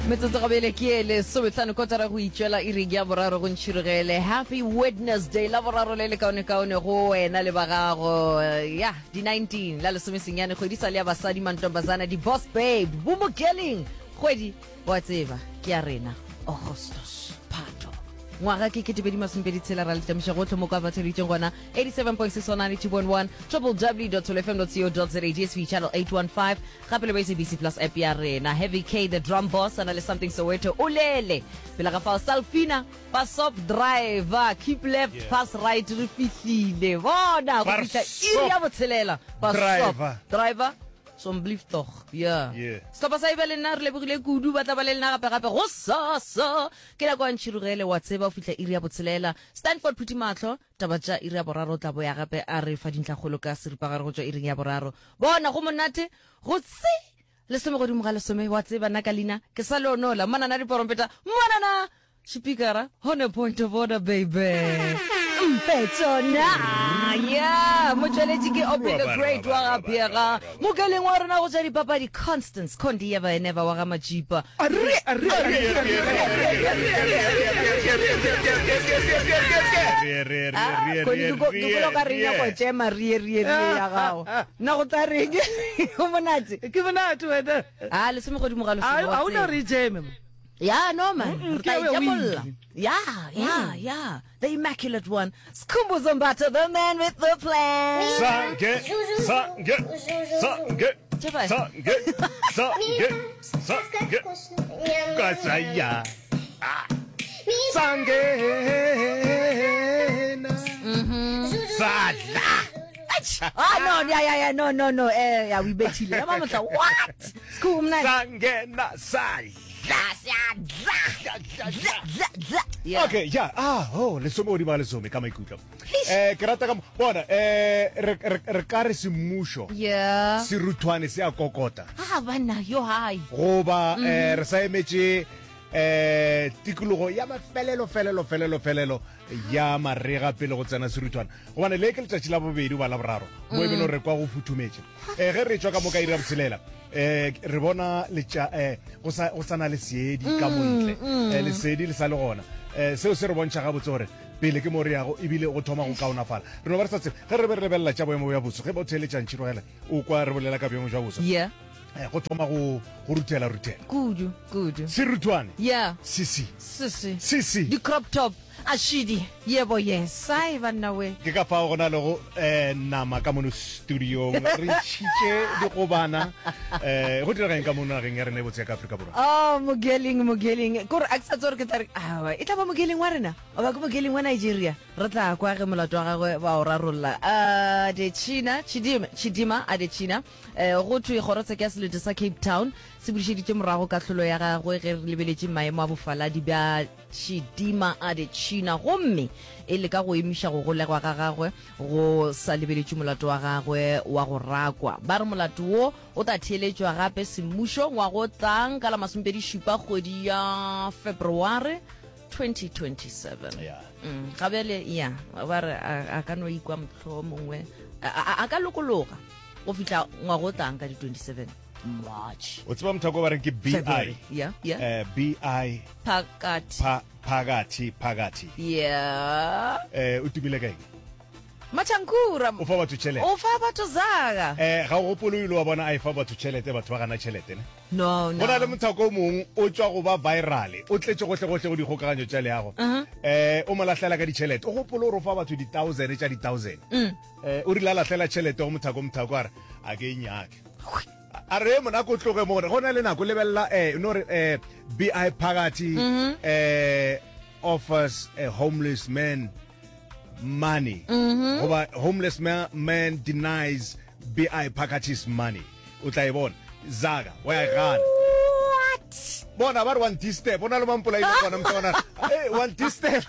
Metsotso gabele ke le sobetlano kotara go itšwela e re ya boraro go ntšhirogele. Happy Wednesday la boraro le le kaone go wena le bagago ya di 19 la lesomesenyane kgwedi sa le ya basadi mantombazana di boss babe Bumukeling kgwedi wa tseba ke ya rena Augustus Phato ngwaga ke 2026 ra le tamiša gotlhe mo ka batho ditšeng gona 87.6 www.tolfm.co.za DSV channel 815 gape le ba SABC plus app ya rena. Heavy K the drum boss ana le something Soweto ulele pela ga fa Salfina pass up driver keep left pass right re fihlile bona go fihla iri ya botshelela pass up driver som blief toch ja stop sa ibele nna re lebogile kudu ba tla ba le nna gape go sasa ke la kwa ntshirugele wa tseba o fihla iri ya botshelela Stanford Phuthi Matlo taba tja iri ya boraro tla bo ya gape a re fa dintlagolo ka seripagare go tswa iri ya boraro bona go monate go tsi le some go di mogale some wa tseba nna ka lina ke sa le onola manana di porompeta manana speakera on a point of order baby Petona yeah motsweledi ke Open the Great wa gapega Mokeleng wa rena go tsa dipapadi Constance Kondieva never wa ga majipa Yeah, no man. Yeah. The immaculate one. Skumbo Zombata, the man with the plan. Sange. Kasaya. Sange. Sada. Oh no, yeah, no. Yeah, we bet you. What? Skum na. Sange na sai. Yeah. Okay, yeah. Le somo di male somo ka maikutlo. Ke rata ka bona re ka re semusho. Yeah. Se rutwane se a kokota. Bana yo hai. Goba re sa emetse tikologo ya mafelelo ya marega pele go tsena serutwana go bana le ke letšatši la bobedi ba la boraro mo e beno re kwa go futhumetse ge re tswa ka mo ka ira botshelela re bona go sana le seedi ka montle le seedi le sa le gona seo se re bontšha ga botse gore pele ke mo re yago ebile go thoma go kaonafala re no ba re sa tsebe ge re be re lebelela tša boemo ya boso ge ba o theletšantšhirogela o kwa re bolela ka boemo jwa boso Yeah. go thoma go rutela Kudu. serutwane Yeah. sisi The crop top. Ashidi. Yebo yes. Sai bana we. ke ka fa gona le go nama ka mono studio re tshitse di go bana go dira eng ka mono ga re ne botse ka Afrika borwa Oh, Mokeling. Kore aksa tsore ke tare. E tla ba Mokeling wa rena. O ba go Mokeling wa Nigeria. Re tla kwa ge molato wa gagwe ba o rarolla. De China, Chidima a de China. Go thwe go rotse ke selete sa Cape Town. Se busheditse morago ka tlholo ya gagwe ge re lebeletse maemo a bofaladi ba Chidima a de China gomme e le ka go emisha go golegwa ga gagwe go sa lebeletse molato wa gagwe wa go rakwa ba re molato wo o ta theletšwa gape semušo wa go tlang ka la 27 kgwedi ya February 2027 gabele ya ba re a ka no ikwa motlho mongwe a ka lokologa go fihla ngwa go tlang ka di 27 March. o tseba mthako ba reng ke BI Yeah. BI phakati Yeah. o tumile kae Machankura. o fa batho tšhelete O fa batho zaka. ga o gopolo ile wa bona a e fa batho tšhelete batho ba gana tšhelete ne No. go na le mothako o mongwe o tswa go ba viral o tletse gohle go di kgokaganyo tša leago o mo lahlela ka ditšhelete o gopolo gore o fa batho di-thousand tša di-thousand o rile a lahlela tšhelete go mothako a re a ke nyake a re mona ko tloge mo gore go na le nako lebelela no re BI Phakati offers a homeless man money goba homeless man denies BI Phakati's money o tla e bona Zaga wa ya gana What? bona ba re one step bona le mampola ile bona mtona one step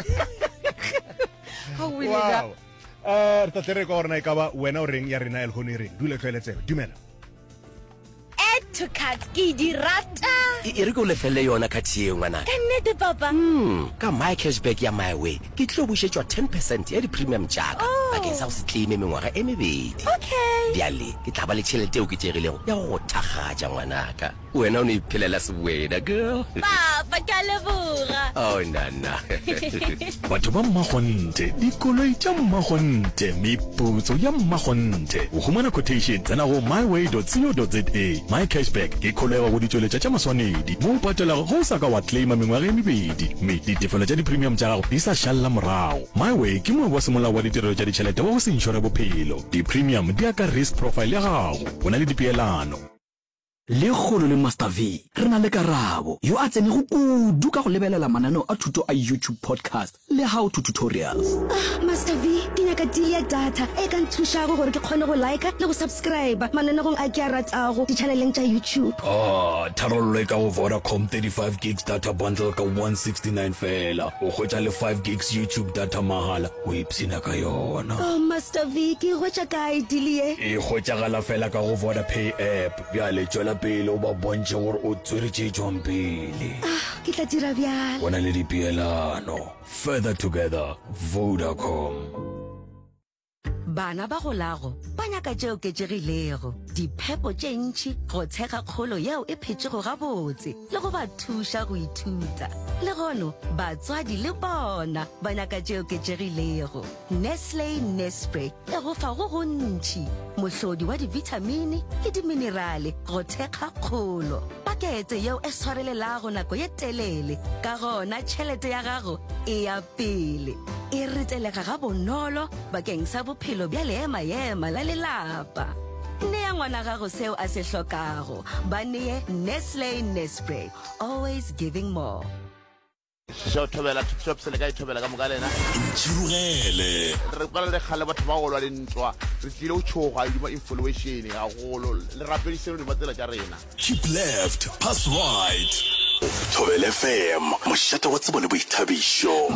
How will wow re tla tle re ka gore na e ka ba wena o reng ya rena el hone reng dule tlhoeletsebe dumela to cut ke di rata e re go lefelle yona khathi e ngwana ka nnete papa ka my cashback ya my way ke tlo bušetšwa 10% ya di premium jaaka bakeng sa go se claime mengwaga e mebedi. Okay. Bjale ke tla ba le tšhelete eo ke tšegilego ya go thakgatša ngwanaka. Wena o ne iphelela sebuena girl. Papa ka leboga. Oh nana. batho ba mmakgonte dikoloi tša mmakgonte meputso ya mmakgonte o humana quotation tsena go myway.co.za. my cashback ke kholego go ditšweletša tša maswanedi mo o patelago go o sa ka wa claima mengwaga e mebedi mme ditefelo tša di-premium tša gago di sa šalela morago. myway ke moe wa semolao wa ditirelo tša ditšhelete wa go se inšore bophelo. di-premium di aka risk profile ya gago o na le dipeelano. le kgolo le Master V re na le Karabo yo a tsene go kudu ka go lebelela mananeo a thuto a YouTube podcast le how to tutorials. Master V ke nyaka deal ya data e ka nthušago gore ke kgone go like le go subscribe mananegong a ke a ratago di-channeleng tša YouTube. tharollo e ka go Vodacom 35 gigs data bundle ka 169 fela o hwetša le 5 gigs YouTube data mahala o ipsina ka yona. Master V ke hwetša kae deal ye? e hwetšagala fela ka go Vodapay app bjale tšwela pele o ba bontše gore o tsweretše tšwang pele. Ke tla dira bjalo. o na le dipeelano. Further together Vodacom. Bana ba go lago ba nyaka tšeo ketšegilego diphepo tše ntši go tshega kgolo yeo e phetšego gabotse le go ba thuša go ithuta le gono batswadi le bona ba nyaka tšeo ketšegilego. Nestle Nespray e go fa go gontši mohlodi wa divitamini le diminerale go thekga kgolo. Pakete yeo e swarelelago nako ye telele ka gona tšhelete ya gago e ya pele e retelega ga bonolo bakeng sa bophelo bja leema la lelapa. Nea ngwana gago seo a se hlokago ba neye Nestle Nespray, always giving more. thobela shop se le ka ithobela ka moka lena Ntšhirugele re kwala le khale batho ba go lwa le ntwa re tlile o tšhoga di inflation ga golo le rapediselo di batela tša rena. keep left pass right. Thobela FM mošate wa tsebo le boithabišo.